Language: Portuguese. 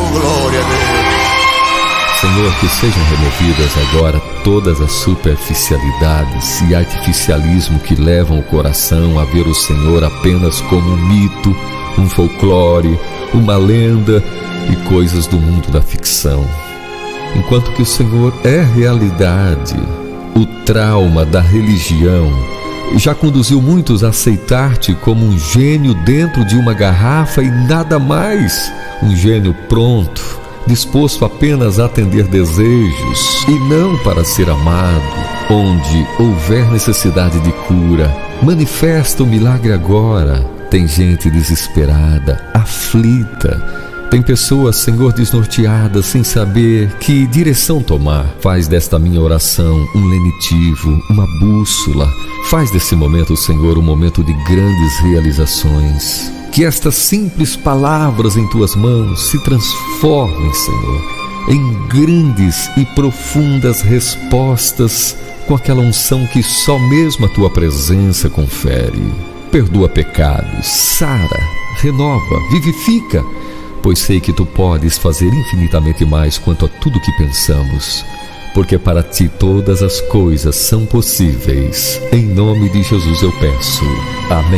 glória a Deus. Senhor, que sejam removidas agora todas as superficialidades e artificialismo que levam o coração a ver o Senhor apenas como um mito, um folclore, uma lenda e coisas do mundo da ficção. Enquanto que o Senhor é realidade, o trauma da religião já conduziu muitos a aceitar-te como um gênio dentro de uma garrafa e nada mais. Um gênio pronto, disposto apenas a atender desejos e não para ser amado. Onde houver necessidade de cura, manifesta o milagre agora. Tem gente desesperada, aflita. Tem pessoas, Senhor, desnorteadas, sem saber que direção tomar. Faz desta minha oração um lenitivo, uma bússola. Faz desse momento, Senhor, um momento de grandes realizações. Que estas simples palavras em Tuas mãos se transformem, Senhor, em grandes e profundas respostas com aquela unção que só mesmo a Tua presença confere. Perdoa pecados, sara, renova, vivifica, pois sei que Tu podes fazer infinitamente mais quanto a tudo que pensamos, porque para Ti todas as coisas são possíveis. Em nome de Jesus eu peço. Amém.